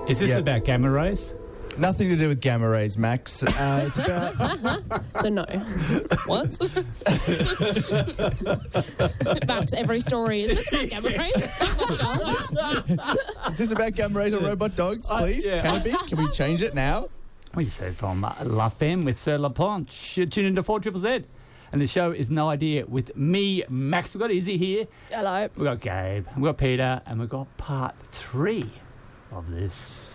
Is this about gamma rays? Nothing to do with gamma rays, Max. It's about... So no. What? Max, every story. Is this about gamma rays? Is this about gamma rays or robot dogs, please? Yeah. Can it be? Can we change it now? We said from La Femme with Sir La Planche. Tune into 4ZZZ. And the show is No Idea with me, Max. We've got Izzy here. Hello. We've got Gabe. We've got Peter. And we've got part 3 of this.